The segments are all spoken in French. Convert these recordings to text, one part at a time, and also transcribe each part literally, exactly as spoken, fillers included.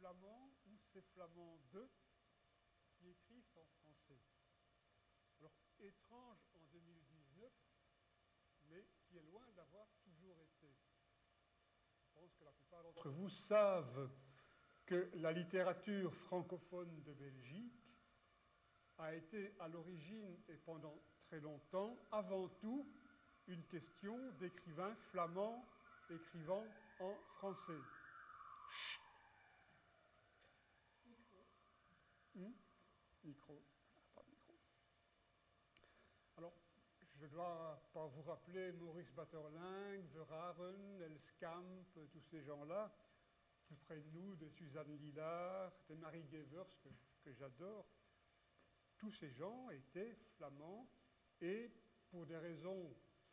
flamands ou c'est flamand deux qui écrivent en français. Alors, étrange en deux mille dix-neuf, mais qui est loin d'avoir toujours été. Je pense que la plupart d'entre vous savent que la littérature francophone de Belgique a été à l'origine et pendant très longtemps, avant tout, une question d'écrivains flamands écrivant en français. Chut. Micro. Hmm? Micro. Ah, pas de micro. Alors, je ne dois pas vous rappeler Maurice Batterling, Verhaeren, Elskamp, tous ces gens-là, plus près de nous, de Suzanne Lillard, de Marie Gevers, que, que j'adore. Tous ces gens étaient flamands et, pour des raisons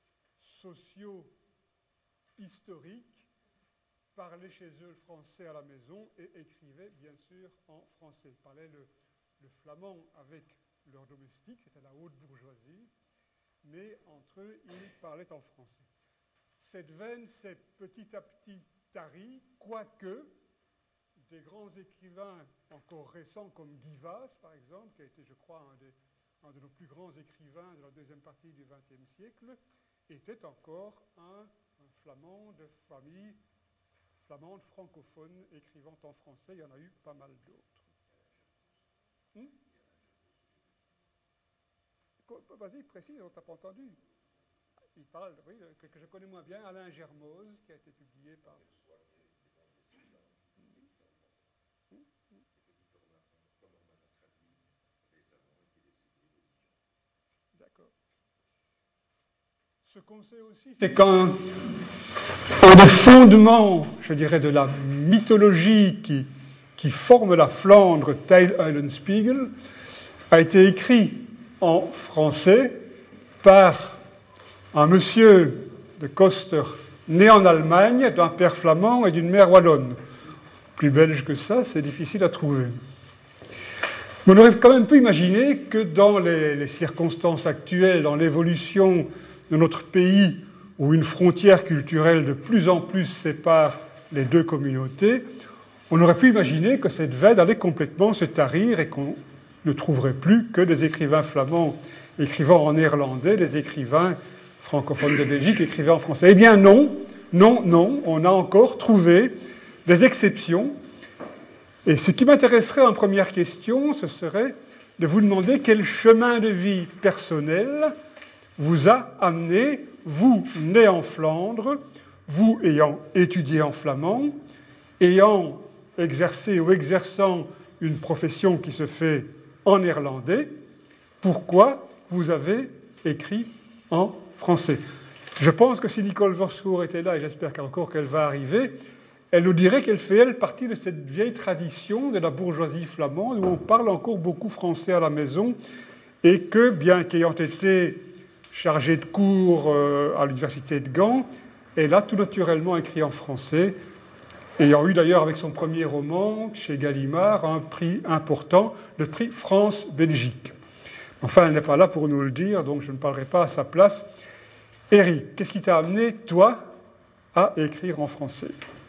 socio-historiques, parlaient chez eux le français à la maison et écrivaient bien sûr en français. Ils parlaient le, le flamand avec leurs domestiques, c'était la haute bourgeoisie, mais entre eux, ils parlaient en français. Cette veine s'est petit à petit tarie, quoique des grands écrivains encore récents comme Guy Vasse, par exemple, qui a été, je crois, un, des, un de nos plus grands écrivains de la deuxième partie du vingtième siècle, était encore un, un flamand de famille flamande francophone écrivant en français. Il y en a eu pas mal d'autres. Hmm? Vas-y, précise, on ne t'a pas entendu. Il parle, oui, que, que je connais moins bien, Alain Germose, qui a été publié par... D'accord. Ce qu'on sait aussi, c'est qu'un un des fondements, je dirais, de la mythologie qui, qui forme la Flandre, Tale Eulenspiegel, a été écrit en français par un monsieur de Coster né en Allemagne, d'un père flamand et d'une mère wallonne. Plus belge que ça, c'est difficile à trouver. Mais on aurait quand même pu imaginer que dans les, les circonstances actuelles, dans l'évolution de notre pays, où une frontière culturelle de plus en plus sépare les deux communautés, on aurait pu imaginer que cette veine allait complètement se tarir et qu'on ne trouverait plus que des écrivains flamands écrivant en néerlandais, des écrivains francophones de Belgique écrivant en français. Eh bien non, non, non, on a encore trouvé des exceptions. Et ce qui m'intéresserait en première question, ce serait de vous demander quel chemin de vie personnel vous a amené, vous, né en Flandre, vous ayant étudié en flamand, ayant exercé ou exerçant une profession qui se fait en néerlandais, pourquoi vous avez écrit en français. Je pense que si Nicole Vorscourt était là, et j'espère encore qu'elle va arriver, elle nous dirait qu'elle fait, elle, partie de cette vieille tradition de la bourgeoisie flamande où on parle encore beaucoup français à la maison et que, bien qu'ayant été chargée de cours euh, à l'université de Gand, elle a tout naturellement écrit en français, ayant eu d'ailleurs avec son premier roman, chez Gallimard, un prix important, le prix France-Belgique. Enfin, elle n'est pas là pour nous le dire, donc je ne parlerai pas à sa place. Éric, qu'est-ce qui t'a amené, toi, à écrire en français ?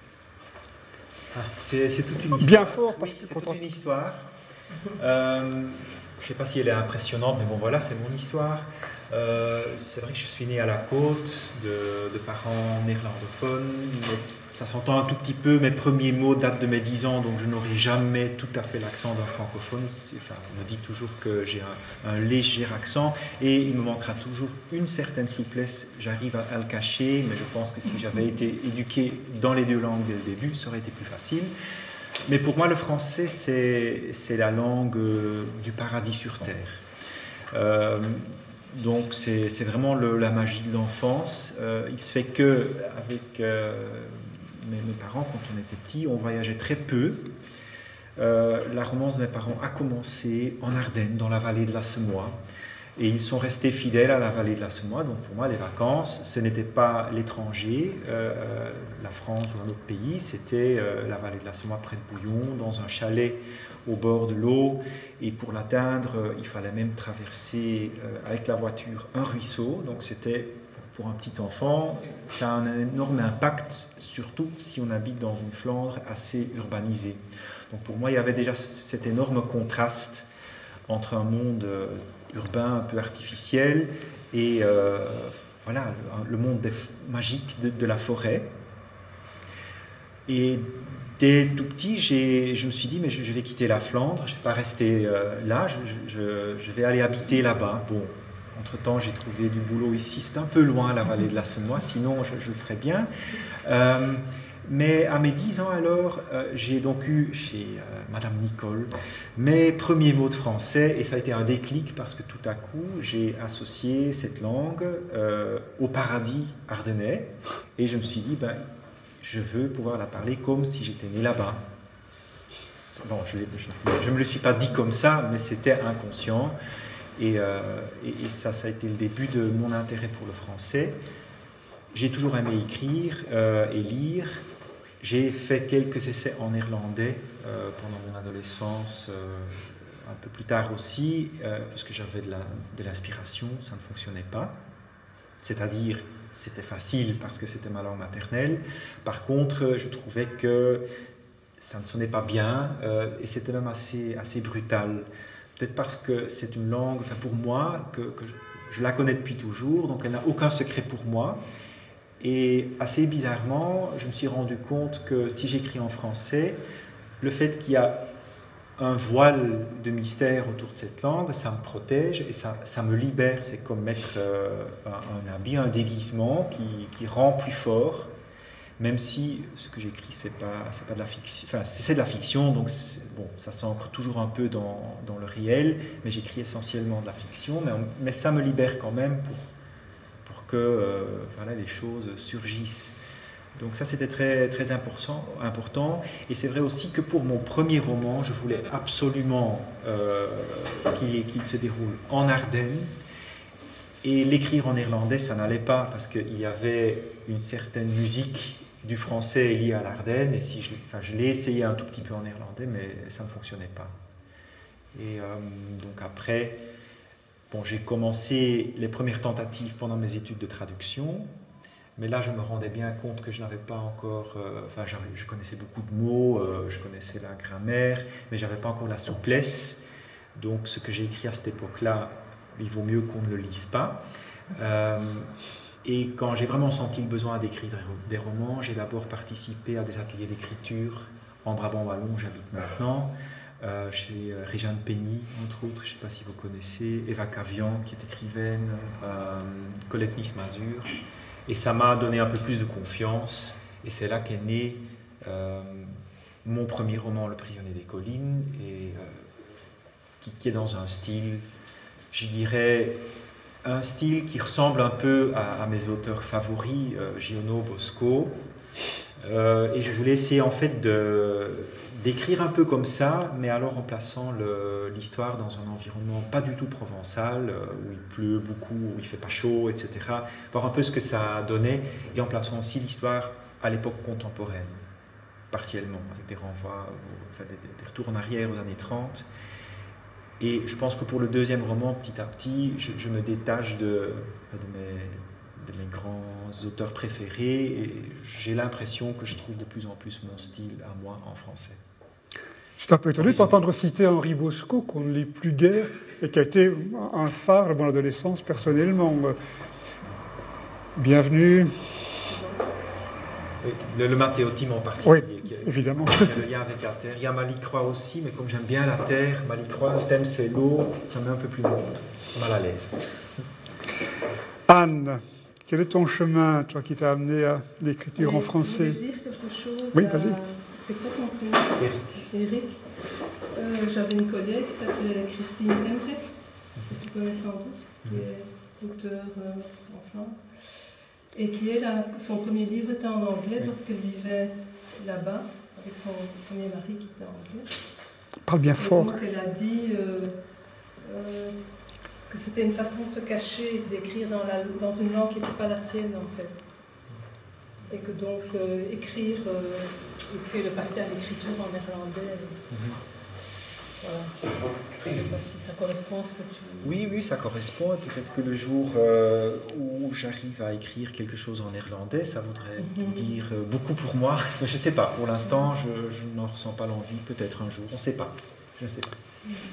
Ah, c'est, c'est toute une histoire. Bien fort, parce oui, que c'est toute une histoire. Euh, je ne sais pas si elle est impressionnante, mais bon, voilà, c'est mon histoire. Euh, c'est vrai que je suis né à la côte, de, de parents néerlandophones. Ça s'entend un tout petit peu. Mes premiers mots datent de mes dix ans, donc je n'aurai jamais tout à fait l'accent d'un francophone. C'est, enfin, on me dit toujours que j'ai un, un léger accent et il me manquera toujours une certaine souplesse. J'arrive à, à le cacher, mais je pense que si j'avais été éduqué dans les deux langues dès le début, ça aurait été plus facile. Mais pour moi, le français, c'est, c'est la langue du paradis sur terre. Euh, donc, c'est, c'est vraiment le, la magie de l'enfance. Euh, il se fait que avec euh, mes, mes parents, quand on était petits, on voyageait très peu. Euh, la romance de mes parents a commencé en Ardennes, dans la vallée de la Semois. Et ils sont restés fidèles à la vallée de la Semois. Donc pour moi, les vacances, ce n'était pas l'étranger, euh, la France ou un autre pays, c'était euh, la vallée de la Semois près de Bouillon, dans un chalet au bord de l'eau. Et pour l'atteindre, euh, il fallait même traverser euh, avec la voiture un ruisseau. Donc c'était, pour un petit enfant, ça a un énorme impact surtout si on habite dans une Flandre assez urbanisée. Donc pour moi, il y avait déjà cet énorme contraste entre un monde euh, urbain un peu artificiel et euh, voilà, le, le monde des, magique de, de la forêt. Et dès tout petit, j'ai, je me suis dit, mais je, je vais quitter la Flandre, je ne vais pas rester euh, là, je, je, je vais aller habiter là-bas. Bon, entre-temps, j'ai trouvé du boulot ici, c'est un peu loin, la vallée de la Senois, sinon je, je le ferais bien. Euh, mais à mes dix ans alors, euh, j'ai donc eu chez euh, Madame Nicole mes premiers mots de français, et ça a été un déclic parce que tout à coup, j'ai associé cette langue euh, au paradis ardennais, et je me suis dit, ben, je veux pouvoir la parler comme si j'étais né là-bas. Bon, je ne me le suis pas dit comme ça, mais c'était inconscient. Et, euh, et, et ça, ça a été le début de mon intérêt pour le français. J'ai toujours aimé écrire euh, et lire. J'ai fait quelques essais en néerlandais euh, pendant mon adolescence, euh, un peu plus tard aussi, euh, puisque j'avais de, la, de l'inspiration, ça ne fonctionnait pas. C'est-à-dire, c'était facile parce que c'était ma langue maternelle. Par contre, je trouvais que ça ne sonnait pas bien euh, et c'était même assez, assez brutal. Peut-être parce que c'est une langue, enfin pour moi, que, que je, je la connais depuis toujours, donc elle n'a aucun secret pour moi. Et assez bizarrement, je me suis rendu compte que si j'écris en français, le fait qu'il y a un voile de mystère autour de cette langue, ça me protège et ça, ça me libère. C'est comme mettre euh, un, un habit, un déguisement qui, qui rend plus fort, même si ce que j'écris, c'est pas, c'est pas de la fiction, enfin c'est de la fiction, donc bon, ça s'ancre toujours un peu dans, dans le réel, mais j'écris essentiellement de la fiction, mais, mais ça me libère quand même pour, pour que euh, voilà, les choses surgissent. Donc ça, c'était très, très important, important. Et c'est vrai aussi que pour mon premier roman, je voulais absolument euh, qu'il, qu'il se déroule en Ardennes. Et l'écrire en néerlandais, ça n'allait pas, parce qu'il y avait une certaine musique du français liée à l'Ardenne. Et si je, enfin, je l'ai essayé un tout petit peu en néerlandais, mais ça ne fonctionnait pas. Et euh, donc après, bon, j'ai commencé les premières tentatives pendant mes études de traduction. Mais là, je me rendais bien compte que je n'avais pas encore... Euh, enfin, je connaissais beaucoup de mots, euh, je connaissais la grammaire, mais je n'avais pas encore la souplesse. Donc, ce que j'ai écrit à cette époque-là, il vaut mieux qu'on ne le lise pas. Euh, et quand j'ai vraiment senti le besoin d'écrire des romans, j'ai d'abord participé à des ateliers d'écriture en Brabant Wallon, où j'habite maintenant, euh, chez Réjeanne Penny, entre autres, je ne sais pas si vous connaissez, Eva Cavian, qui est écrivaine, euh, Colette Nice-Mazur. Et ça m'a donné un peu plus de confiance. Et c'est là qu'est né euh, mon premier roman, Le prisonnier des collines, et, euh, qui, qui est dans un style, je dirais, un style qui ressemble un peu à, à mes auteurs favoris, euh, Giono, Bosco. Euh, et je voulais essayer en fait de, d'écrire un peu comme ça, mais alors en plaçant le, l'histoire dans un environnement pas du tout provençal, où il pleut beaucoup, où il fait pas chaud, et cetera. Voir un peu ce que ça donnait, et en plaçant aussi l'histoire à l'époque contemporaine, partiellement, avec des renvois, enfin des, des retours en arrière aux années trente. Et je pense que pour le deuxième roman, petit à petit, je, je me détache de, de, mes, de mes grands auteurs préférés, et j'ai l'impression que je trouve de plus en plus mon style à moi en français. Je suis un peu étonné de t'entendre citer Henri Bosco, qu'on ne lit plus guère, et qui a été un phare de mon adolescence personnellement. Bienvenue. Oui, le, le mathéotime en particulier. Oui, qui a, évidemment. Qui a le lien avec la terre. Il y a Malicroix aussi, mais comme j'aime bien la terre, Malicroix, le thème c'est l'eau, ça me met un peu plus mal à l'aise. Anne, quel est ton chemin, toi, qui t'a amené à l'écriture Et en français? Je voulais dire quelque chose. Oui, vas-y. À... C'est quoi ton prénom? Eric. Eric. Euh, j'avais une collègue qui s'appelait Christine Embrecht, que tu connais sans doute, qui est auteure euh, en Flandre. Et qui, elle, a, son premier livre était en anglais parce qu'elle vivait là-bas avec son premier mari qui était anglais. Parle bien fort. Donc elle a dit euh, euh, que c'était une façon de se cacher, d'écrire dans, la, dans une langue qui n'était pas la sienne en fait. Et que donc euh, écrire, euh, et que le passer à l'écriture en néerlandais. Mm-hmm. voilà. Je ne sais pas si ça correspond à ce que tu... Oui, oui, ça correspond. Peut-être que le jour euh, où j'arrive à écrire quelque chose en néerlandais, ça voudrait mm-hmm. dire beaucoup pour moi. Je ne sais pas. Pour l'instant, je, je n'en ressens pas l'envie. Peut-être un jour. On ne sait pas. Je ne sais pas.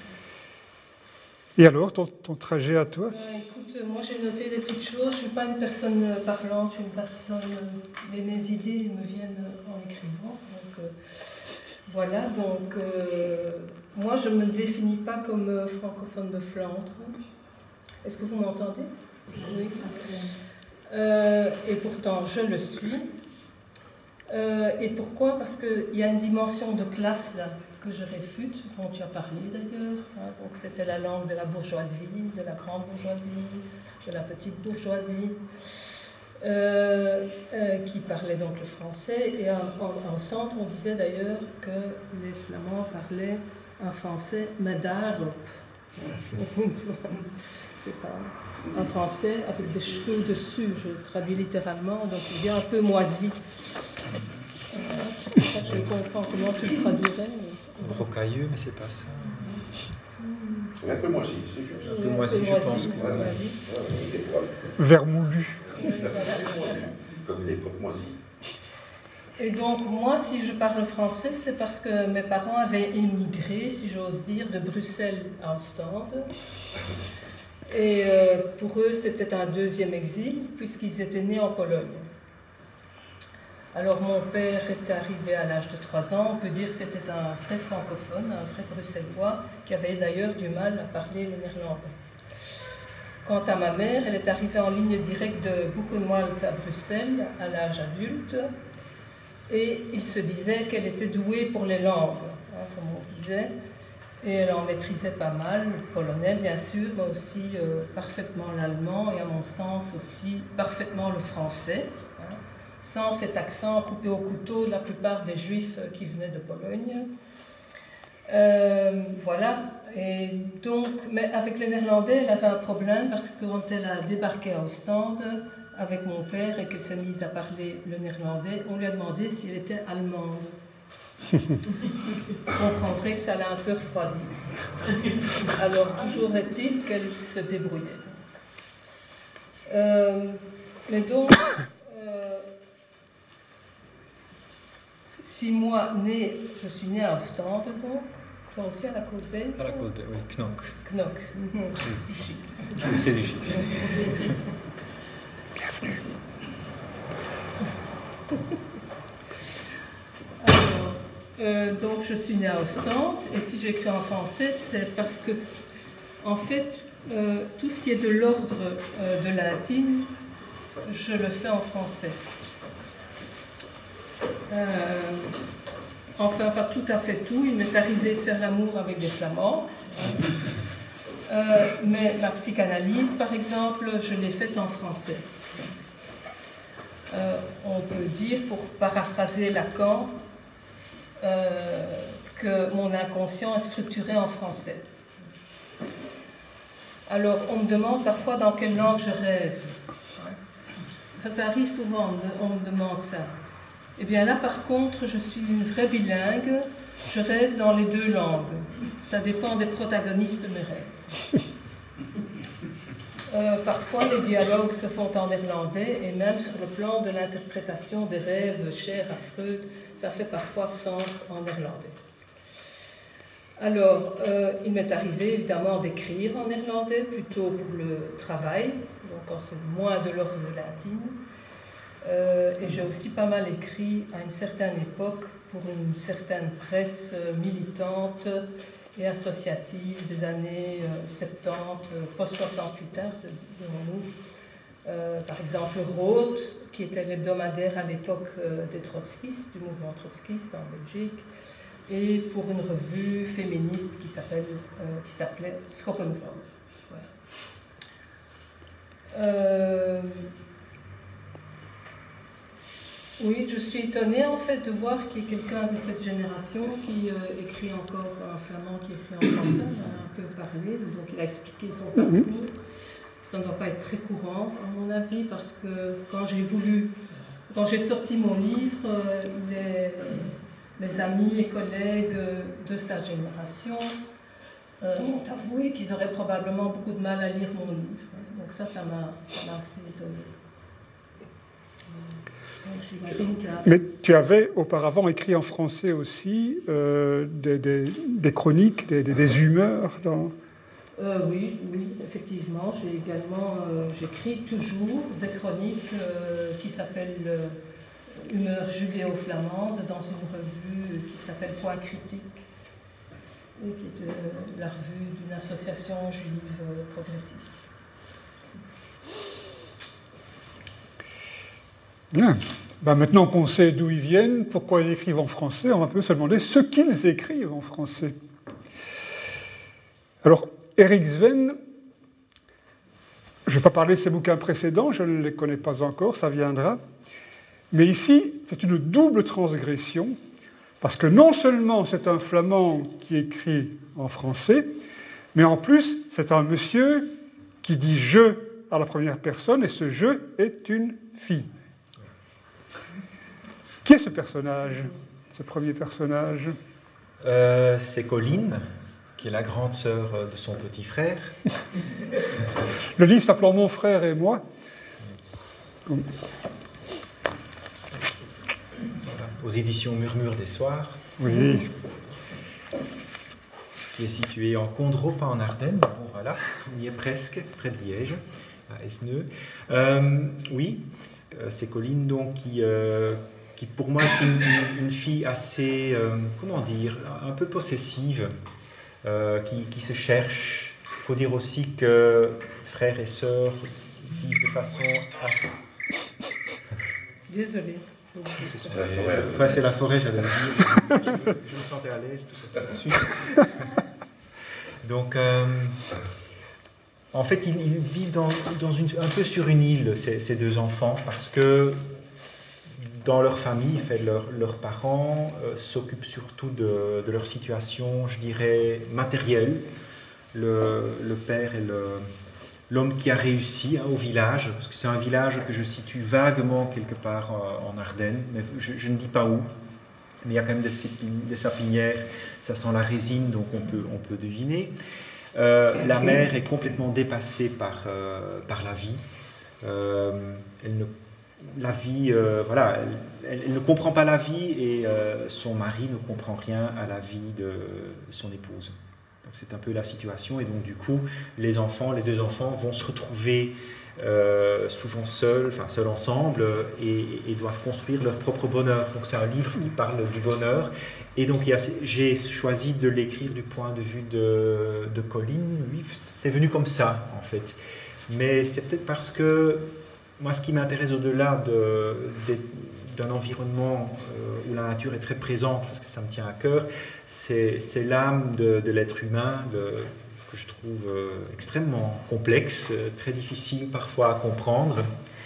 Et alors, ton, ton trajet à toi? euh, Écoute, moi j'ai noté des petites choses. Je ne suis pas une personne parlante, je suis une personne... Mais mes idées me viennent en écrivant. Donc, euh, voilà, donc... Euh, moi, je ne me définis pas comme francophone de Flandre. Est-ce que vous m'entendez? Oui. Euh, et pourtant, je le suis. Euh, et pourquoi? Parce qu'il y a une dimension de classe là, que je réfute, dont tu as parlé d'ailleurs. Hein. Donc, c'était la langue de la bourgeoisie, de la grande bourgeoisie, de la petite bourgeoisie, euh, euh, qui parlait donc le français. Et en, en, en centre, on disait d'ailleurs que les Flamands parlaient un français, mais d'Europe. Un français avec des cheveux dessus, je traduis littéralement, donc il est un peu moisi. Euh, je comprends comment tu le traduirais. Mais... Rocailleux, mais c'est pas ça. Un peu moisi, c'est juste. Un peu moisi, je pense. Que... Ouais, ouais. Vermoulu. Oui, voilà. Comme l'époque moisie. Et donc, moi, si je parle français, c'est parce que mes parents avaient émigré, si j'ose dire, de Bruxelles à Ostende. Et euh, pour eux, c'était un deuxième exil, puisqu'ils étaient nés en Pologne. Alors, mon père était arrivé à l'âge de trois ans. On peut dire que c'était un vrai francophone, un vrai bruxellois, qui avait d'ailleurs du mal à parler le néerlandais. Quant à ma mère, elle est arrivée en ligne directe de Buchenwald à Bruxelles, à l'âge adulte. Et il se disait qu'elle était douée pour les langues, hein, comme on disait, et elle en maîtrisait pas mal, le polonais bien sûr, mais aussi euh, parfaitement l'allemand, et à mon sens aussi parfaitement le français, hein, sans cet accent coupé au couteau de la plupart des juifs qui venaient de Pologne. Euh, voilà, et donc, mais avec les néerlandais, elle avait un problème, parce que quand elle a débarqué à Ostende, avec mon père et qu'elle s'est mise à parler le néerlandais, on lui a demandé si elle était allemande. Vous comprendrez que ça l'a un peu refroidi. Alors, toujours est-il qu'elle se débrouillait. Euh, mais donc, euh, si moi, née, je suis née à Ostende, donc, toi aussi à la côte belge? À la côte belge, oui, Knock. Knock, mmh. Du chic. C'est du chic. Bienvenue. Alors, euh, donc je suis née à Ostende, et si j'écris en français, c'est parce que, en fait, euh, tout ce qui est de l'ordre euh, de l'intime, je le fais en français. Euh, enfin, pas tout à fait tout. Il m'est arrivé de faire l'amour avec des Flamands. Hein. Euh, mais ma psychanalyse, par exemple, je l'ai faite en français. Euh, on peut dire, pour paraphraser Lacan, euh, que mon inconscient est structuré en français. Alors, on me demande parfois dans quelle langue je rêve. Enfin, ça arrive souvent, on me demande ça. Eh bien là, par contre, je suis une vraie bilingue, je rêve dans les deux langues. Ça dépend des protagonistes de mes rêves. Euh, parfois, les dialogues se font en néerlandais, et même sur le plan de l'interprétation des rêves chers à Freud, ça fait parfois sens en néerlandais. Alors, euh, il m'est arrivé évidemment d'écrire en néerlandais, plutôt pour le travail, donc quand c'est moins de l'ordre de l'intime. Euh, et j'ai aussi pas mal écrit à une certaine époque pour une certaine presse militante et associative des années euh, soixante-dix, euh, post-soixante-huit, hein, dirons-nous. Euh, par exemple, Roth, qui était l'hebdomadaire à l'époque euh, des trotskistes, du mouvement trotskiste en Belgique, et pour une revue féministe qui s'appelle, euh, qui s'appelait Schoppenvrouw. Voilà. Euh, Oui, je suis étonnée en fait de voir qu'il y ait quelqu'un de cette génération qui euh, écrit encore un flamand qui écrit en français. On en a un peu parlé, donc il a expliqué son parcours. Ça ne doit pas être très courant, à mon avis, parce que quand j'ai voulu, quand j'ai sorti mon livre, euh, les, mes amis et collègues de sa génération euh, m'ont avoué qu'ils auraient probablement beaucoup de mal à lire mon livre. Donc ça, ça m'a, ça m'a assez étonnée. Donc j'imagine qu'il y a... Mais tu avais auparavant écrit en français aussi euh, des, des, des chroniques, des, des, des humeurs dans... Euh, oui, oui, effectivement. J'ai également, euh, j'écris toujours des chroniques euh, qui s'appellent euh, Humeur judéo-flamande dans une revue qui s'appelle Point critique, et qui est euh, la revue d'une association juive euh, progressiste. Bien. Ben maintenant qu'on sait d'où ils viennent, pourquoi ils écrivent en français, on va un peu se demander ce qu'ils écrivent en français. Alors, Erik Sven, je ne vais pas parler de ses bouquins précédents, je ne les connais pas encore, ça viendra. Mais ici, c'est une double transgression, parce que non seulement c'est un flamand qui écrit en français, mais en plus, c'est un monsieur qui dit « je » à la première personne, et ce « je » est une fille. Qui est ce personnage, ce premier personnage ? euh, C'est Colline, qui est la grande sœur de son petit frère. Le livre s'appelant Mon frère et moi. Voilà. Aux éditions Murmure des Soirs. Oui. Qui est situé en Condro, pas en Ardennes. Bon, voilà, on y est presque, près de Liège, à Esneux. Euh, oui, c'est Colline donc qui... Euh, qui pour moi est une, une fille assez, euh, comment dire, un peu possessive, euh, qui, qui se cherche. Il faut dire aussi que frères et sœurs vivent de façon assez... Désolée. C'est la forêt, enfin, c'est la forêt, j'allais le dire. Je, je me sentais à l'aise tout à suite. Donc, euh, en fait, ils, ils vivent dans, dans une, un peu sur une île, ces, ces deux enfants, parce que dans leur famille, fait, leur, leurs parents euh, s'occupent surtout de, de leur situation, je dirais, matérielle. Le, le père est le, l'homme qui a réussi hein, au village, parce que c'est un village que je situe vaguement quelque part euh, en Ardennes, mais je, je ne dis pas où. Mais il y a quand même des, des sapinières, ça sent la résine, donc on peut, on peut deviner. Euh, la mère est complètement dépassée par, euh, par la vie. Euh, elle ne La vie, euh, voilà, elle, elle ne comprend pas la vie et euh, son mari ne comprend rien à la vie de son épouse. Donc c'est un peu la situation et donc du coup, les enfants, les deux enfants vont se retrouver euh, souvent seuls, enfin seuls ensemble et, et doivent construire leur propre bonheur. Donc c'est un livre qui parle du bonheur et donc il y a, j'ai choisi de l'écrire du point de vue de, de Colline. Lui, c'est venu comme ça en fait, mais c'est peut-être parce que moi, ce qui m'intéresse au-delà de, de, d'un environnement euh, où la nature est très présente, parce que ça me tient à cœur, c'est, c'est l'âme de, de l'être humain, de, que je trouve euh, extrêmement complexe, euh, très difficile parfois à comprendre.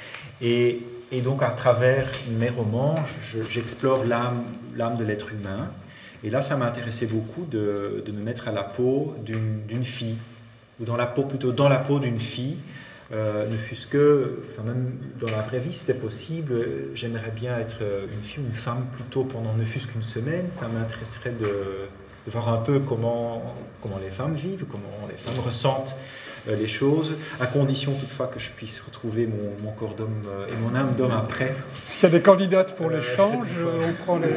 Et, et donc, à travers mes romans, je, j'explore l'âme, l'âme de l'être humain. Et là, ça m'intéressait beaucoup de, de me mettre à la peau d'une, d'une fille, ou dans la peau, plutôt dans la peau d'une fille. Euh, ne fût-ce que, enfin même dans la vraie vie, c'était possible, j'aimerais bien être une fille ou une femme plutôt pendant ne fût-ce qu'une semaine. Ça m'intéresserait de, de voir un peu comment, comment les femmes vivent, comment les femmes ressentent euh, les choses, à condition toutefois que je puisse retrouver mon, mon corps d'homme euh, et mon âme d'homme après. S'il y a des candidates pour euh, l'échange, on prend les...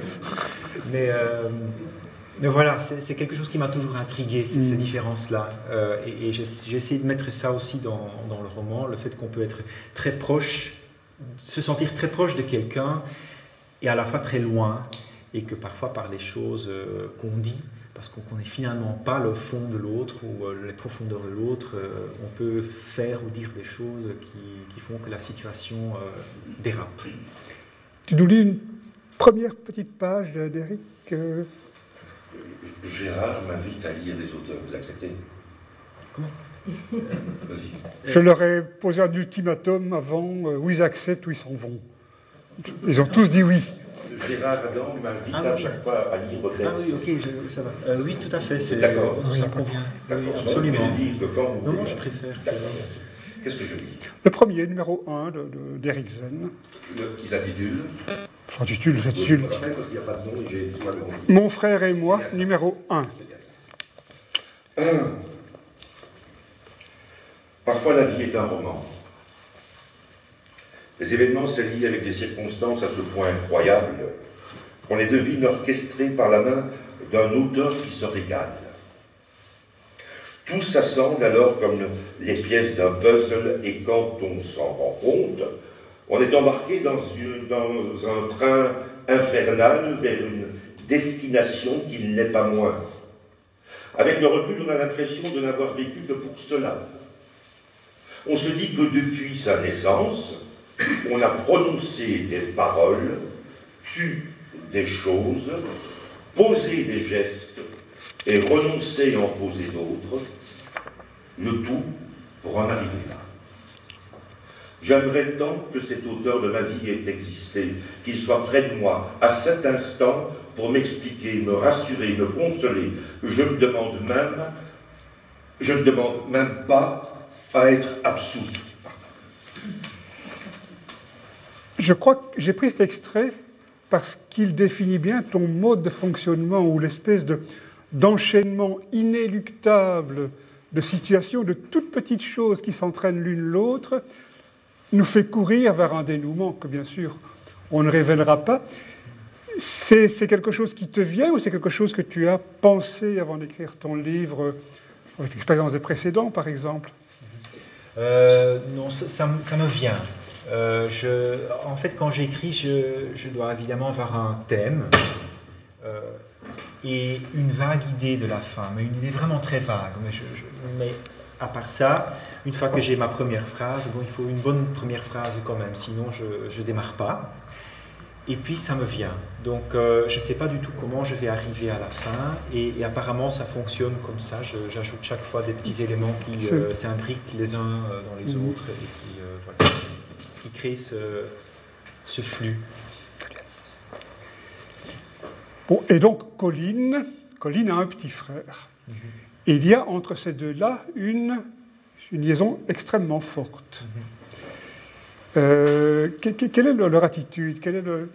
Mais... Euh, Mais voilà, c'est, c'est quelque chose qui m'a toujours intrigué, ces, mmh. ces différences-là. Euh, et et j'ai, j'ai essayé de mettre ça aussi dans, dans le roman, le fait qu'on peut être très proche, se sentir très proche de quelqu'un et à la fois très loin, et que parfois par les choses euh, qu'on dit, parce qu'on ne connaît finalement pas le fond de l'autre ou euh, les profondeurs de l'autre, euh, on peut faire ou dire des choses qui, qui font que la situation euh, dérape. Tu nous lis une première petite page d'Éric euh... Gérard m'invite à lire des auteurs, vous acceptez ? Comment ? Vas-y. Je leur ai posé un ultimatum avant, euh, ou ils acceptent ou ils s'en vont. Ils ont tous dit oui. Gérard Adam m'invite ah, à oui. chaque fois à lire des Ah oui, ok, je, ça va. Euh, oui, tout à fait, c'est, d'accord. Euh, ça convient. Oui, absolument. Non, non, non, je préfère. Que... Qu'est-ce que je lis ? Le premier, numéro un de, de, d'Erik Sven. Le, qui s'intitule S'intitule, s'intitule. Parce qu'il n'y a pas de nom et j'ai Mon frère et moi, numéro un. Parfois la vie est un roman. Les événements se lient avec des circonstances à ce point incroyables qu'on les devine orchestrés par la main d'un auteur qui se régale. Tout s'assemble alors comme les pièces d'un puzzle et quand on s'en rend compte, on est embarqué dans, une, dans un train infernal vers une destination qui ne l'est pas moins. Avec le recul, on a l'impression de n'avoir vécu que pour cela. On se dit que depuis sa naissance, on a prononcé des paroles, tu des choses, posé des gestes et renoncé à en poser d'autres, le tout pour en arriver là. J'aimerais tant que cet auteur de ma vie ait existé, qu'il soit près de moi à cet instant pour m'expliquer, me rassurer, me consoler. Je me demande même, je ne demande même pas à être absous. Je crois que j'ai pris cet extrait parce qu'il définit bien ton mode de fonctionnement ou l'espèce de, d'enchaînement inéluctable de situations, de toutes petites choses qui s'entraînent l'une l'autre, nous fait courir vers un dénouement que, bien sûr, on ne révélera pas. C'est, c'est quelque chose qui te vient ou c'est quelque chose que tu as pensé avant d'écrire ton livre, avec l'expérience des précédents, par exemple ? euh, Non, ça, ça, ça me vient. Euh, je, en fait, quand j'écris, je, je dois évidemment avoir un thème euh, et une vague idée de la fin, mais une idée vraiment très vague. Mais, je, je, mais à part ça, une fois que j'ai ma première phrase, bon, il faut une bonne première phrase quand même, sinon je ne démarre pas. Et puis ça me vient. Donc euh, je ne sais pas du tout comment je vais arriver à la fin, et, et apparemment ça fonctionne comme ça. Je, j'ajoute chaque fois des petits éléments qui euh, s'imbriquent les uns euh, dans les mmh. autres et qui, euh, voilà, qui créent ce, ce flux. Bon, et donc Colline, Colline a un petit frère. Mmh. Et il y a entre ces deux-là une, une liaison extrêmement forte. Mmh. Euh, quelle est leur attitude? Quelle est le...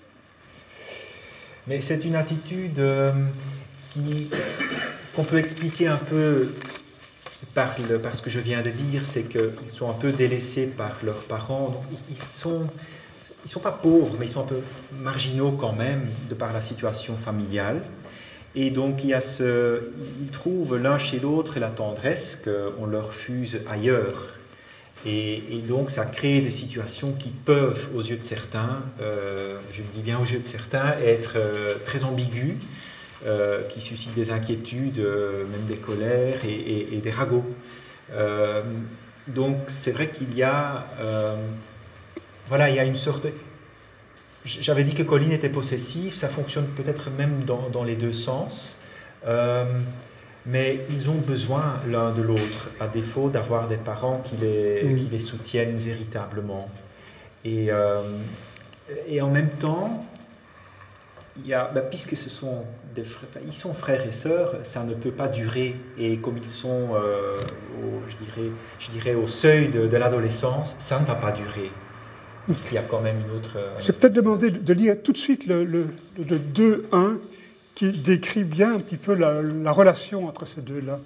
Mais c'est une attitude euh, qui, qu'on peut expliquer un peu par, le, par ce que je viens de dire, c'est qu'ils sont un peu délaissés par leurs parents. Donc, ils ne sont, ils sont pas pauvres, mais ils sont un peu marginaux quand même, de par la situation familiale. Et donc, il y a ce, ils trouvent l'un chez l'autre la tendresse qu'on leur refuse ailleurs. Et, et donc, ça crée des situations qui peuvent, aux yeux de certains, euh, je me dis bien aux yeux de certains, être euh, très ambiguës, euh, qui suscitent des inquiétudes, euh, même des colères et, et, et des ragots. Euh, donc, c'est vrai qu'il y a, euh, voilà, il y a une sorte... J'avais dit que Colline était possessive, ça fonctionne peut-être même dans, dans les deux sens. Euh, Mais ils ont besoin l'un de l'autre, à défaut d'avoir des parents qui les, mmh. qui les soutiennent véritablement. Et, euh, et en même temps, il y a, bah, puisque ce sont des frères, ils sont frères et sœurs, ça ne peut pas durer. Et comme ils sont, euh, au, je, dirais, je dirais, au seuil de, de l'adolescence, ça ne va pas durer. Parce qu'il y a quand même une autre... Je vais peut-être demander de lire tout de suite le, le, le deux un, qui décrit bien un petit peu la, la relation entre ces deux-là.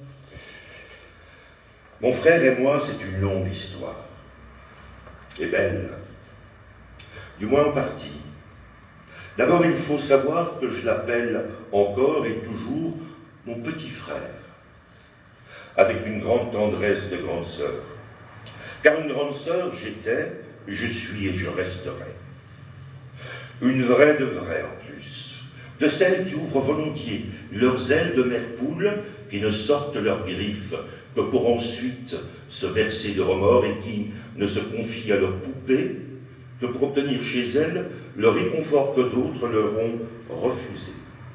Mon frère et moi, c'est une longue histoire. Et belle. Du moins en partie. D'abord, il faut savoir que je l'appelle encore et toujours mon petit frère, avec une grande tendresse de grande sœur. Car une grande sœur, j'étais, je suis et je resterai. Une vraie de vraie en plus. De celles qui ouvrent volontiers leurs ailes de mère poule, qui ne sortent leurs griffes que pour ensuite se bercer de remords et qui ne se confient à leur poupée que pour obtenir chez elles le réconfort que d'autres leur ont refusé.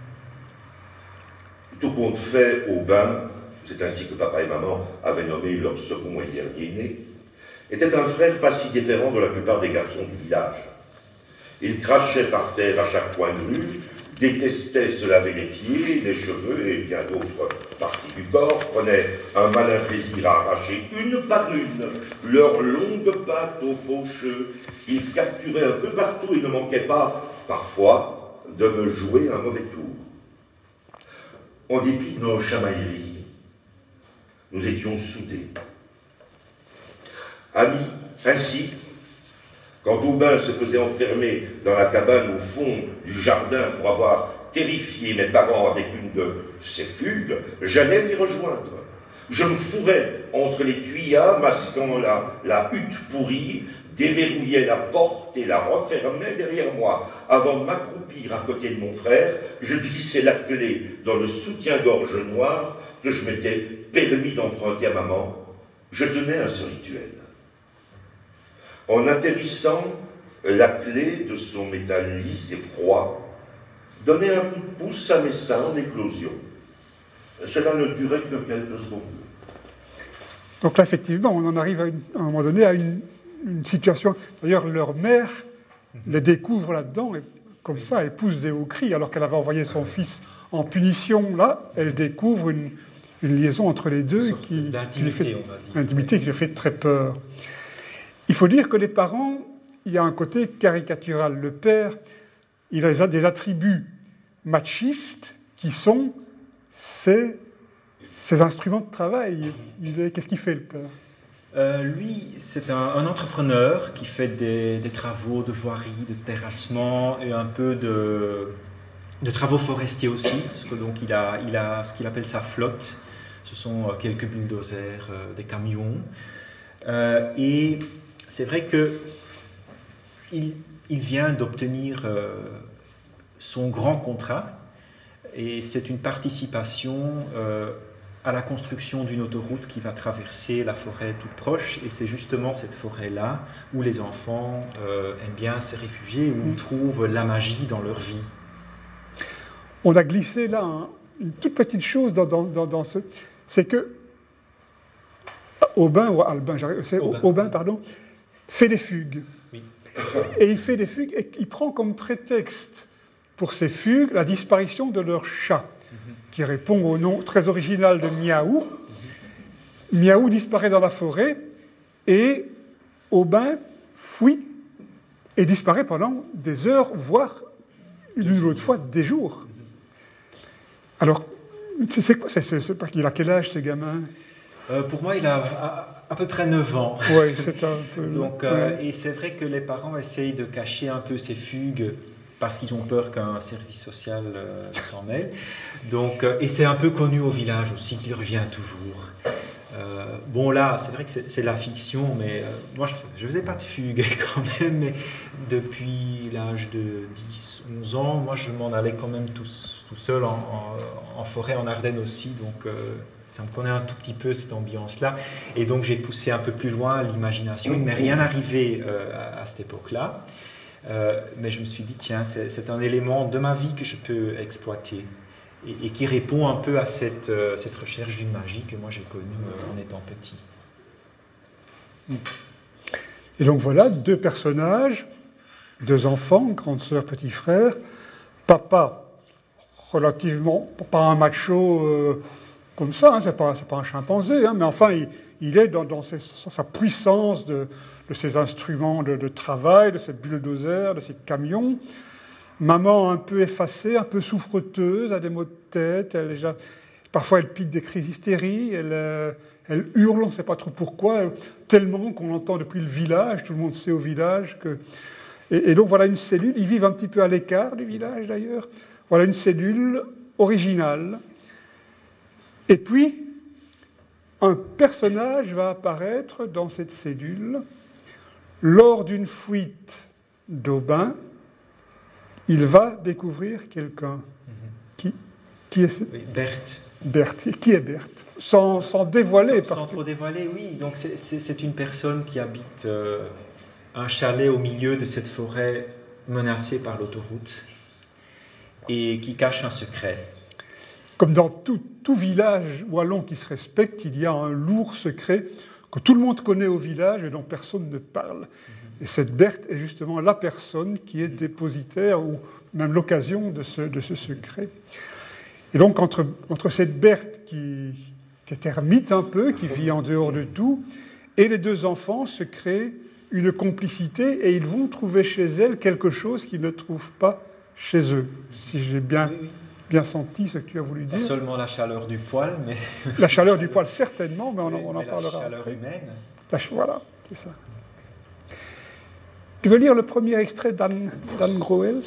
Tout compte fait au bain, c'est ainsi que papa et maman avaient nommé leur second et dernier né, était un frère pas si différent de la plupart des garçons du village. Il crachait par terre à chaque coin de rue, détestait se laver les pieds, les cheveux et bien d'autres parties du corps, prenait un malin plaisir à arracher une par une leurs longues pattes aux faucheux. Il capturait un peu partout et ne manquait pas, parfois, de me jouer un mauvais tour. En dépit de nos chamailleries, Nous étions soudés. Amis, ainsi, quand Aubin se faisait enfermer dans la cabane au fond du jardin pour avoir terrifié mes parents avec une de ses fugues, j'allais l'y rejoindre. Je me fourrais entre les tuyas, masquant la, la hutte pourrie, déverrouillais la porte et la refermais derrière moi. Avant de m'accroupir à côté de mon frère, je glissais la clé dans le soutien-gorge noir que je m'étais permis d'emprunter à maman. Je tenais à ce rituel. En atterrissant, la clé de son métal lisse et froid donnait un coup de pouce à mes seins en éclosion. Cela ne durait que quelques secondes. Donc là, effectivement, on en arrive à, une, à un moment donné à une, une situation. D'ailleurs, leur mère les découvre là-dedans, et comme ça, elle pousse des hauts cris, alors qu'elle avait envoyé son fils en punition. Là, elle découvre une, une liaison entre les deux qui, qui lui fait, on va dire. L'intimité qui lui fait très peur. Il faut dire que les parents, il y a un côté caricatural. Le père, il a des attributs machistes qui sont ses, ses instruments de travail. Il est, qu'est-ce qu'il fait, le père ? Euh, lui, c'est un, un entrepreneur qui fait des, des travaux de voirie, de terrassement et un peu de, de travaux forestiers aussi. Parce que donc il a, il a ce qu'il appelle sa flotte. Ce sont quelques bulldozers, euh, des camions. Euh, et c'est vrai que il, il vient d'obtenir euh, son grand contrat. Et c'est une participation euh, à la construction d'une autoroute qui va traverser la forêt toute proche. Et c'est justement cette forêt-là où les enfants euh, aiment bien se réfugier, où ils trouvent la magie dans leur vie. On a glissé là hein, une toute petite chose dans, dans, dans, dans ce... C'est que Aubin, ou Albin, c'est Aubin. Aubin, pardon, fait des fugues. Oui. Et il fait des fugues et il prend comme prétexte pour ces fugues la disparition de leur chat, mm-hmm. qui répond au nom très original de Miaou. Mm-hmm. Miaou disparaît dans la forêt et Aubin fuit et disparaît pendant des heures, voire une ou l'autre fois des jours. Mm-hmm. Alors, c'est quoi c'est, c'est, c'est, Il a quel âge, ces gamins ? euh, Pour moi, il a à, à peu près neuf ans. Oui, c'est un peu... Donc, euh, ouais. Et c'est vrai que les parents essayent de cacher un peu ces fugues parce qu'ils ont peur qu'un service social euh, s'en mêle. Donc, euh, et c'est un peu connu au village aussi qu'il revient toujours. Euh, bon là, c'est vrai que c'est, c'est de la fiction, mais euh, moi je ne faisais pas de fugue quand même, mais depuis l'âge de dix onze ans, moi je m'en allais quand même tout, tout seul en, en, en forêt, en Ardennes aussi, donc euh, ça me connaît un tout petit peu cette ambiance-là. Et donc j'ai poussé un peu plus loin l'imagination. Il ne m'est rien arrivé euh, à, à cette époque-là. Euh, mais je me suis dit, tiens, c'est, c'est un élément de ma vie que je peux exploiter et, et qui répond un peu à cette, euh, cette recherche d'une magie que moi j'ai connue euh, en étant petit. Et donc voilà, deux personnages, deux enfants, grande sœur, petit frère, papa, relativement, pas un macho euh, comme ça, hein, c'est pas, c'est pas un chimpanzé, hein, mais enfin, il, il est dans, dans ses, sa puissance de... de ses instruments de, de travail, de ses bulldozers, de ses camions. Maman un peu effacée, un peu souffreteuse, a des maux de tête. Elle, déjà, parfois, elle pique des crises d'hystérie. Elle, euh, elle hurle, on ne sait pas trop pourquoi, tellement qu'on l'entend depuis le village. Tout le monde sait au village que... Et, et donc, voilà une cellule. Ils vivent un petit peu à l'écart du village, d'ailleurs. Voilà une cellule originale. Et puis, un personnage va apparaître dans cette cellule. Lors d'une fuite d'Aubin, il va découvrir quelqu'un. Mm-hmm. Qui, qui est ce... oui, Berthe. Berthe. Qui est Berthe ? Sans, sans dévoiler. Sans, sans trop que... dévoiler, oui. Donc c'est, c'est, c'est une personne qui habite euh, un chalet au milieu de cette forêt menacée par l'autoroute et qui cache un secret. Comme dans tout, tout village wallon qui se respecte, il y a un lourd secret que tout le monde connaît au village et dont personne ne parle. Mm-hmm. Et cette Berthe est justement la personne qui est dépositaire ou même l'occasion de ce, de ce secret. Et donc entre, entre cette Berthe qui, qui est ermite un peu, qui vit en dehors de tout, et les deux enfants se crée une complicité et ils vont trouver chez elle quelque chose qu'ils ne trouvent pas chez eux, si j'ai bien... Oui, oui. bien senti ce que tu as voulu Pas dire. seulement la chaleur du poil, mais... La chaleur du poil, certainement, mais on, mais, en- on en mais parlera la chaleur après. humaine. La ch- voilà, c'est ça. Tu veux lire le premier extrait d'Anne, d'Anne Groels?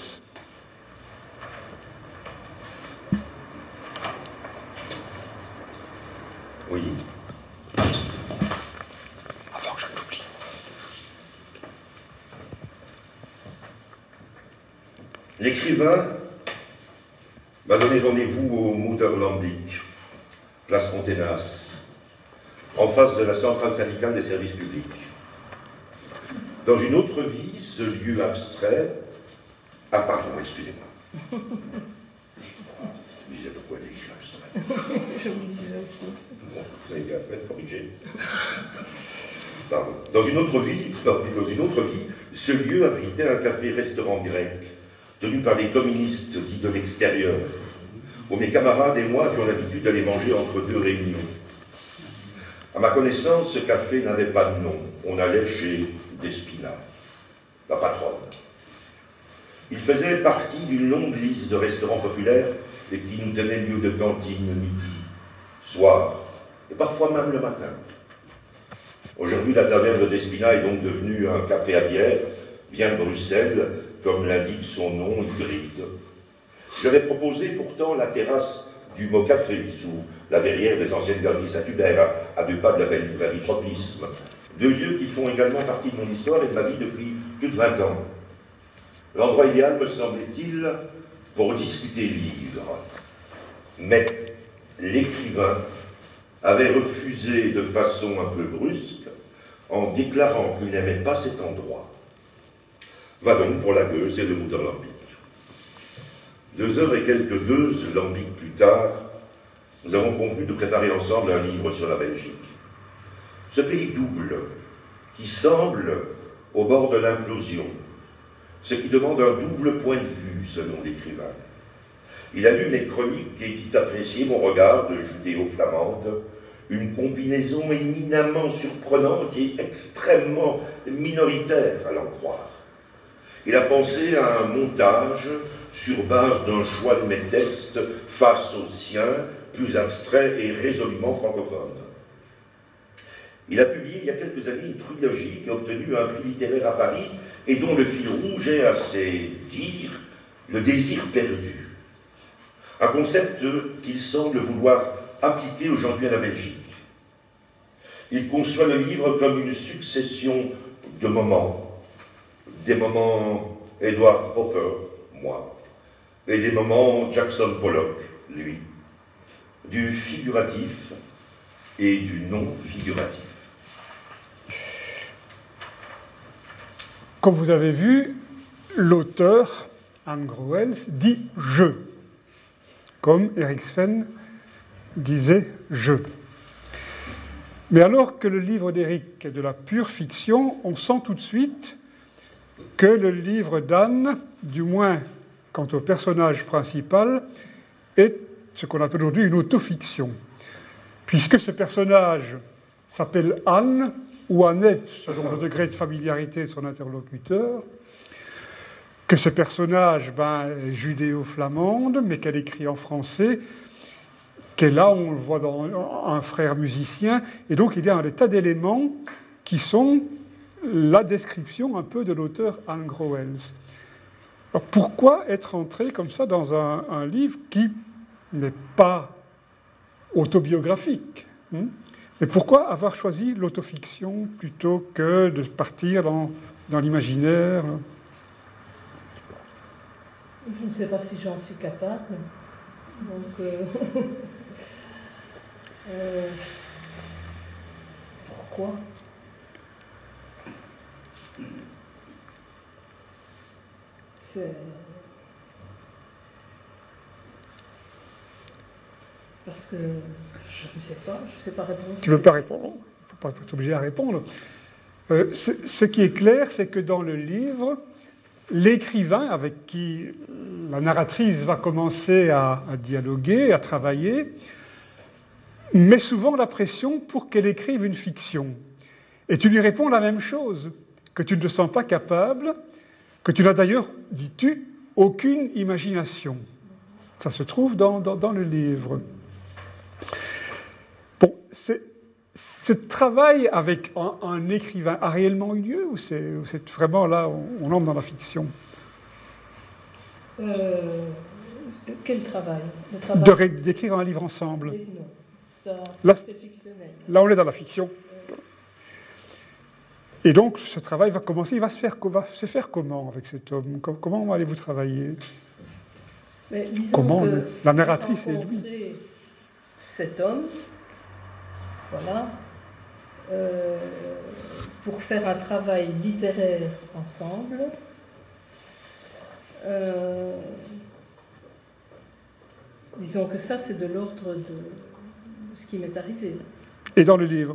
Oui. Avant que je l'oublie. L'écrivain m'a donné rendez-vous au Mutterlambic, place Fontenas, en face de la centrale syndicale des services publics. Dans une autre vie, ce lieu abstrait... Ah, pardon, excusez-moi. Je disais pourquoi il écrit abstrait. Je me disais aussi. Bon, vous avez bien fait de corriger. Pardon. Dans une autre vie, dans une autre vie, ce lieu abritait un café-restaurant grec, tenu par des communistes dits de l'extérieur, où mes camarades et moi avions l'habitude d'aller manger entre deux réunions. À ma connaissance, ce café n'avait pas de nom. On allait chez Despina, la patronne. Il faisait partie d'une longue liste de restaurants populaires et qui nous tenaient lieu de cantine midi, soir, et parfois même le matin. Aujourd'hui, la taverne de Despina est donc devenue un café à bière, bien Bruxelles, comme l'indique son nom hybride. J'aurais proposé pourtant la terrasse du Mocafé, sous la verrière des anciennes galeries Saint-Hubert, à, à deux pas de la belle librairie Tropisme. Deux lieux qui font également partie de mon histoire et de ma vie depuis plus de vingt ans. L'endroit idéal, me semble-t-il, pour discuter livres. Mais l'écrivain avait refusé de façon un peu brusque en déclarant qu'il n'aimait pas cet endroit. Va donc pour la gueuse et le Mutterlambic. Deux heures et quelques gueuses lambic plus tard, nous avons convenu de préparer ensemble un livre sur la Belgique. Ce pays double, qui semble au bord de l'implosion, ce qui demande un double point de vue, selon l'écrivain. Il a lu mes chroniques et dit apprécier mon regard de judéo-flamande, une combinaison éminemment surprenante et extrêmement minoritaire, à l'en croire. Il a pensé à un montage sur base d'un choix de mes textes face aux siens, plus abstraits et résolument francophones. Il a publié il y a quelques années une trilogie qui a obtenu un prix littéraire à Paris et dont le fil rouge est, à ses dires, le désir perdu. Un concept qu'il semble vouloir appliquer aujourd'hui à la Belgique. Il conçoit le livre comme une succession de moments. Des moments Edward Hopper, moi, et des moments Jackson Pollock, lui. Du figuratif et du non-figuratif. Comme vous avez vu, l'auteur, Anne Groels, dit « je », comme Erik Sven disait « je ». Mais alors que le livre d'Éric est de la pure fiction, on sent tout de suite que le livre d'Anne, du moins quant au personnage principal, est ce qu'on appelle aujourd'hui une autofiction, puisque ce personnage s'appelle Anne, ou Annette, selon le degré de familiarité de son interlocuteur, que ce personnage ben, est judéo-flamande, mais qu'elle écrit en français, qu'elle là, on le voit dans un frère musicien, et donc il y a un tas d'éléments qui sont la description un peu de l'auteur Anne Groels. Alors pourquoi être entré comme ça dans un, un livre qui n'est pas autobiographique, hein? Mais pourquoi avoir choisi l'autofiction plutôt que de partir dans, dans l'imaginaire? Je ne sais pas si j'en suis capable. Donc, euh... euh... pourquoi? C'est... Parce que je ne sais pas, je ne sais pas répondre. Tu ne veux pas répondre? Il ne faut pas être obligé à répondre. Euh, ce, ce qui est clair, c'est que dans le livre, l'écrivain avec qui la narratrice va commencer à, à dialoguer, à travailler, met souvent la pression pour qu'elle écrive une fiction. Et tu lui réponds la même chose, que tu ne te sens pas capable, que tu n'as d'ailleurs, dis-tu, aucune imagination. Ça se trouve dans, dans, dans le livre. Bon, c'est, ce travail avec un, un écrivain a réellement eu lieu ou c'est, ou c'est vraiment là, on, on entre dans la fiction? Euh, quel travail, Le travail De ré, d'écrire un livre ensemble. Non, ça, Là, c'est fictionnel. Là, on est dans la fiction. Et donc, ce travail va commencer, il va se faire, va se faire comment avec cet homme? Comment allez-vous travailler? Mais disons Comment que la narratrice j'ai et lui. rencontré cet homme, voilà, euh, pour faire un travail littéraire ensemble. Euh, disons que ça, c'est de l'ordre de ce qui m'est arrivé. Et dans le livre?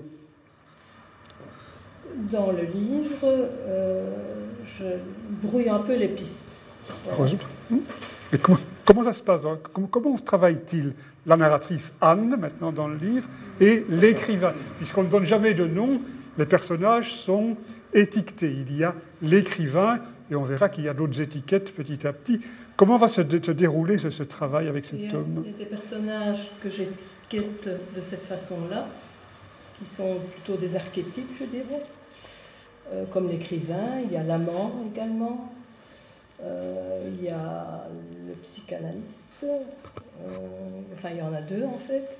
Dans le livre, euh, je brouille un peu les pistes. Voilà. Et comment, comment ça se passe? Comment, comment travaille-t-il la narratrice Anne, maintenant dans le livre, et l'écrivain? Puisqu'on ne donne jamais de nom, les personnages sont étiquetés. Il y a l'écrivain, et on verra qu'il y a d'autres étiquettes petit à petit. Comment va se, dé, se dérouler ce, ce travail avec cet il y a, homme? Il y a des personnages que j'étiquette de cette façon-là, qui sont plutôt des archétypes, je dirais. Euh, comme l'écrivain, il y a l'amant également, euh, il y a le psychanalyste, euh, enfin il y en a deux en fait.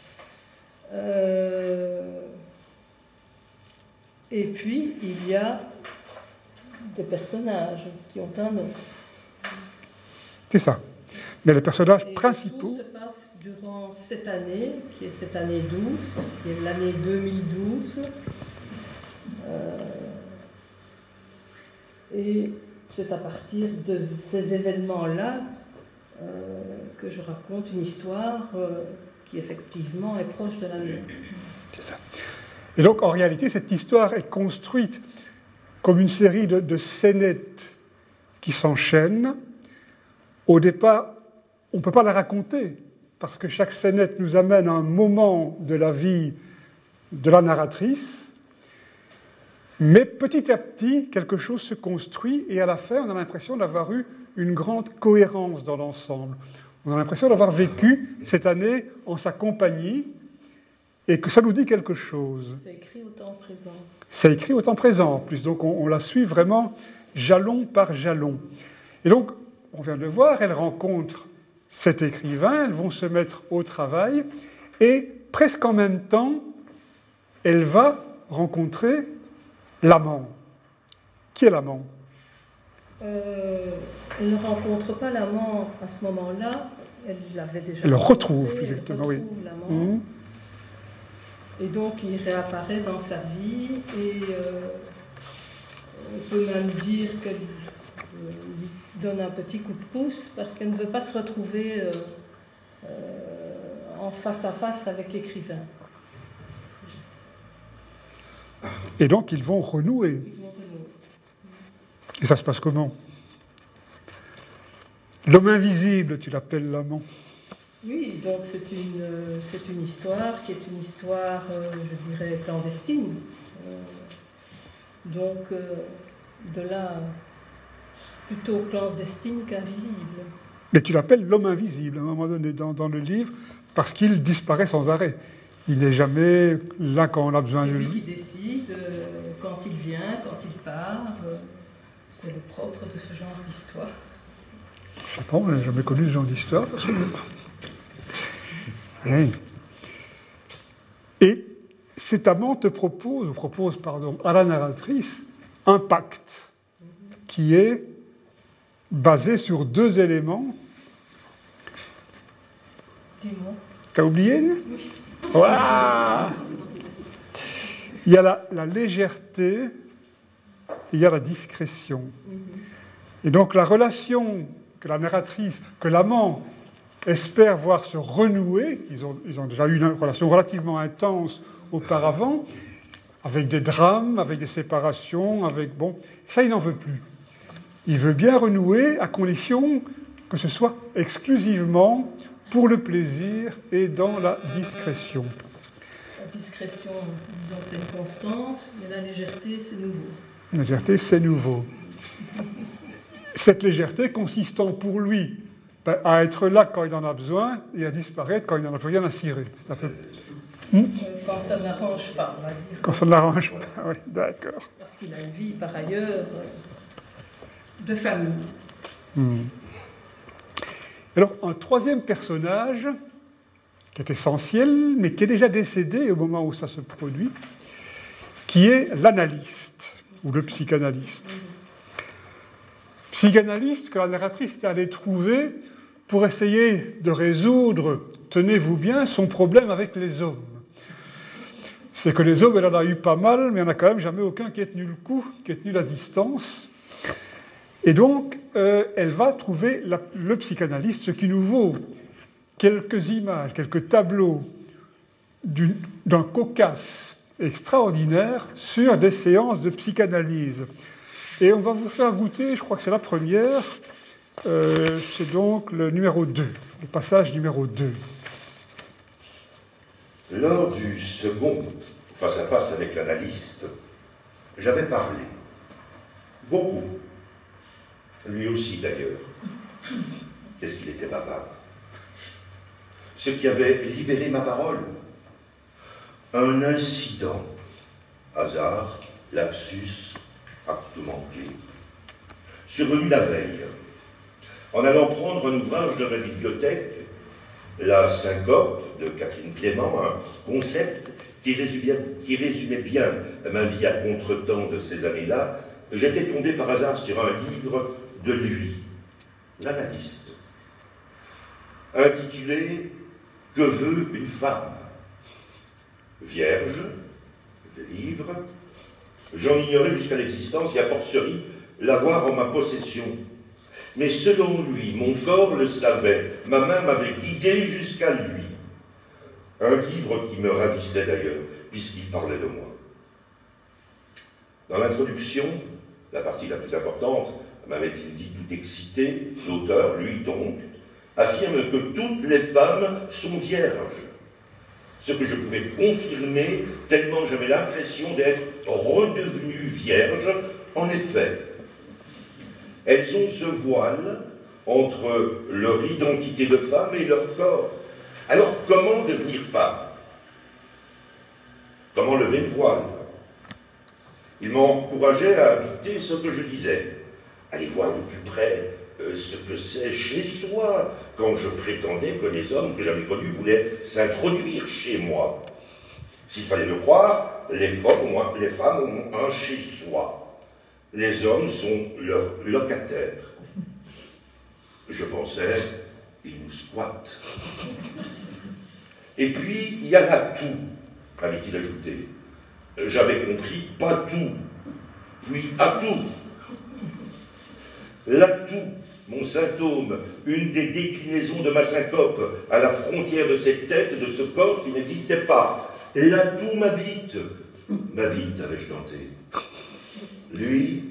Euh, et puis il y a des personnages qui ont un nom. C'est ça. Mais les personnages et principaux... Tout se passe durant cette année, qui est cette année douze, qui est l'année deux mille douze. Euh, et c'est à partir de ces événements-là euh, que je raconte une histoire euh, qui effectivement est proche de la mienne. C'est ça. Et donc en réalité, cette histoire est construite comme une série de, de scénettes qui s'enchaînent. Au départ, on ne peut pas la raconter, parce que chaque scénette nous amène à un moment de la vie de la narratrice. Mais petit à petit, quelque chose se construit et à la fin, on a l'impression d'avoir eu une grande cohérence dans l'ensemble. On a l'impression d'avoir vécu cette année en sa compagnie et que ça nous dit quelque chose. C'est écrit au temps présent. C'est écrit au temps présent en plus, donc on, on la suit vraiment jalon par jalon. Et donc, on vient de le voir, elle rencontre cet écrivain, elles vont se mettre au travail et presque en même temps, elle va rencontrer l'amant. Qui est l'amant? euh, Elle ne rencontre pas l'amant à ce moment-là, elle l'avait déjà Elle le retrouve, rencontré, plus exactement, elle oui. retrouve l'amant. Mmh. Et donc il réapparaît dans sa vie et euh, on peut même dire qu'elle euh, lui donne un petit coup de pouce parce qu'elle ne veut pas se retrouver euh, euh, en face à face avec l'écrivain. Et donc ils vont renouer. Ils vont renouer. Et ça se passe comment? L'homme invisible, tu l'appelles l'amant. Oui, donc c'est une, c'est une histoire qui est une histoire, euh, je dirais, clandestine. Euh, donc, euh, de là, plutôt clandestine qu'invisible. Mais tu l'appelles l'homme invisible, à un moment donné, dans, dans le livre, parce qu'il disparaît sans arrêt. Il n'est jamais là quand on a besoin c'est de lui lui. qui décide euh, quand il vient, quand il part. Euh, c'est le propre de ce genre d'histoire. Je sais pas, on n'a jamais connu ce genre d'histoire. Oui. Et cet amant te propose, ou propose, pardon, à la narratrice, un pacte qui est basé sur deux éléments. Dis-moi. T'as oublié, lui? Oui. Voilà. Il y a la, la légèreté et il y a la discrétion. Et donc la relation que la narratrice, que l'amant espère voir se renouer, ils ont, ils ont déjà eu une relation relativement intense auparavant, avec des drames, avec des séparations, avec... Bon, ça, il n'en veut plus. Il veut bien renouer à condition que ce soit exclusivement pour le plaisir et dans la discrétion. La discrétion, disons, c'est une constante, mais la légèreté, c'est nouveau. La légèreté, c'est nouveau. Cette légèreté consistant pour lui ben, à être là quand il en a besoin et à disparaître quand il n'en a plus rien à cirer. C'est un peu... Hmm? Quand ça ne l'arrange pas, on va dire. Quand ça ne l'arrange pas, oui, d'accord. Parce qu'il a une vie par ailleurs de famille. Hmm. Alors, un troisième personnage qui est essentiel, mais qui est déjà décédé au moment où ça se produit, qui est l'analyste, ou le psychanalyste. Psychanalyste que la narratrice est allée trouver pour essayer de résoudre, tenez-vous bien, son problème avec les hommes. C'est que les hommes, elle en a eu pas mal, mais il n'y en a quand même jamais aucun qui ait tenu le coup, qui ait tenu la distance. Et donc, euh, elle va trouver la, le psychanalyste, ce qui nous vaut quelques images, quelques tableaux d'une, d'un cocasse extraordinaire sur des séances de psychanalyse. Et on va vous faire goûter, je crois que c'est la première, euh, c'est donc le numéro deux, le passage numéro deux. Lors du second face-à-face avec l'analyste, j'avais parlé. Beaucoup. Lui aussi, d'ailleurs. Qu'est-ce qu'il était bavard. Ce qui avait libéré ma parole. Un incident. Hasard, lapsus, acte manqué. Survenu la veille. En allant prendre un ouvrage de ma bibliothèque, La syncope de Catherine Clément, un concept qui résumait, qui résumait bien ma vie à contretemps de ces années-là, j'étais tombé par hasard sur un livre de lui, l'analyste, intitulé « Que veut une femme ?» Vierge, le livre, j'en ignorais jusqu'à l'existence et a fortiori l'avoir en ma possession. Mais selon lui, mon corps le savait, ma main m'avait guidé jusqu'à lui. Un livre qui me ravissait d'ailleurs, puisqu'il parlait de moi. Dans l'introduction, la partie la plus importante, m'avait-il dit tout excité, l'auteur, lui donc, affirme que toutes les femmes sont vierges. Ce que je pouvais confirmer, tellement j'avais l'impression d'être redevenue vierge. En effet, elles ont ce voile entre leur identité de femme et leur corps. Alors comment devenir femme? Comment lever le voile? Il m'encourageait à habiter ce que je disais, aller voir de plus près euh, ce que c'est chez soi, quand je prétendais que les hommes que j'avais connus voulaient s'introduire chez moi. S'il fallait le croire, les femmes, ont, les femmes ont un chez soi. Les hommes sont leurs locataires. Je pensais, ils nous squattent. Et puis, il y en a tout, avait-il ajouté. J'avais compris, pas tout, puis à tout. L'atout, mon symptôme, une des déclinaisons de ma syncope, à la frontière de cette tête, de ce corps qui n'existait pas. L'atout m'habite. M'habite, avais-je tenté. Lui,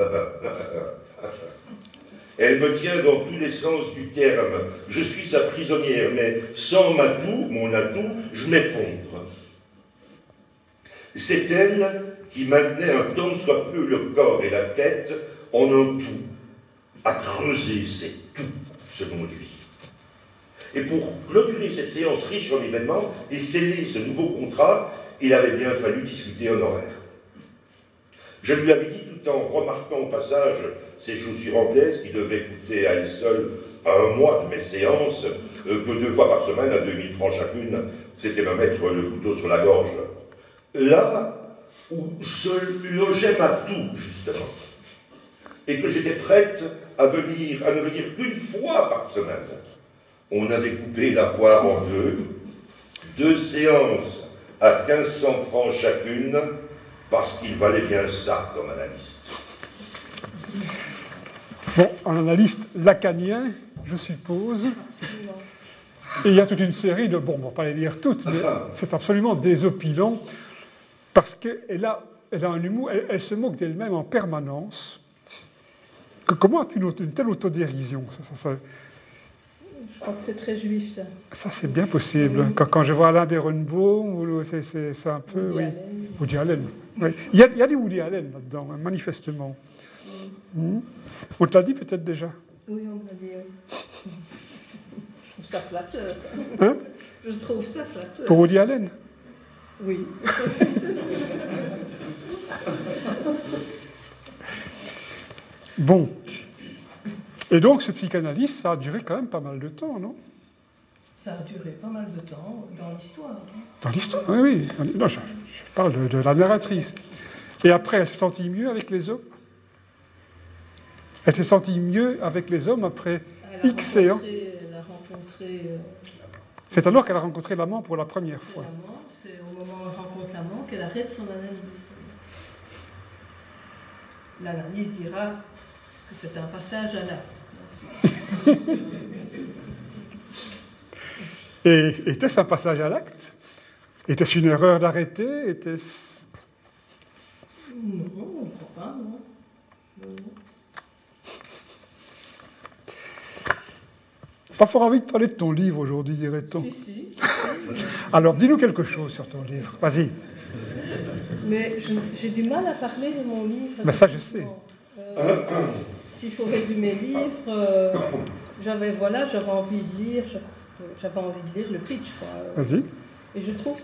elle me tient dans tous les sens du terme. Je suis sa prisonnière, mais sans m'atout, mon atout, je m'effondre. C'est elle qui maintenait un tant soit peu le corps et la tête en un tout. À creuser, c'est tout, selon lui. Et pour clôturer cette séance riche en événements et sceller ce nouveau contrat, il avait bien fallu discuter un horaire. Je lui avais dit, tout en remarquant au passage ces chaussures anglaises qui devaient coûter à elles seules un mois de mes séances, euh, que deux fois par semaine, à deux mille francs chacune, c'était me mettre le couteau sur la gorge. Là où se logeait ma toux, justement, et que j'étais prête à, venir, à ne venir qu'une fois par semaine. On avait coupé la poire en deux, deux séances à quinze cents francs chacune, parce qu'il valait bien ça comme analyste. Bon, un analyste lacanien, je suppose. Et il y a toute une série de... Bon, on ne va pas les lire toutes, mais c'est absolument désopilant, parce qu'elle a, elle a un humour, elle, elle se moque d'elle-même en permanence. Que, comment as-tu une, une telle autodérision? ça, ça, ça... Je crois que c'est très juif, ça. Ça, c'est bien possible. Mmh. Quand, quand je vois Alain Berenbaum, c'est, c'est, c'est un peu... Woody oui. Allen. Woody Allen. Oui. Il, y a, il y a des Woody Allen là-dedans, hein, manifestement. Mmh. Mmh. On te l'a dit peut-être déjà? Oui, on me l'a dit, oui. ça flatteur. Hein? Je trouve ça flatteur. Pour Woody Allen. Oui. Bon. Et donc, ce psychanalyste, ça a duré quand même pas mal de temps, non? Ça a duré pas mal de temps dans l'histoire. Dans l'histoire, oui, oui. Non, je, je parle de, de la narratrice. Et après, elle s'est sentie mieux avec les hommes? Elle s'est sentie mieux avec les hommes après Elle a X séances. Elle a rencontré... Euh, C'est alors qu'elle a rencontré l'amant pour la première fois. l'amant, c'est au moment où elle rencontre l'amant qu'elle arrête son analyse. L'analyse dira que c'est un passage à l'acte. Et était-ce un passage à l'acte? Était-ce une erreur d'arrêter? Était-ce... Non, on ne croit pas, non. non, non. Pas fort envie de parler de ton livre aujourd'hui, dirait-on. Si, si, si, si. Alors, dis-nous quelque chose sur ton livre. Vas-y. Mais je- j'ai du mal à parler de mon livre. Ben ça, je sais. Euh, S'il faut résumer le livre, euh, j'avais voilà, j'avais envie de lire, je- j'avais envie de lire le pitch, quoi. Vas-y. Et je trouve